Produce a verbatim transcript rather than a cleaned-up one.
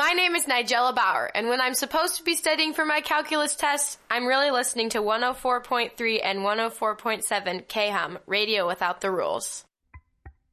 My name is Nigella Bauer, and when I'm supposed to be studying for my calculus test, I'm really listening to one oh four point three and one oh four point seven K H U M, Radio Without the Rules.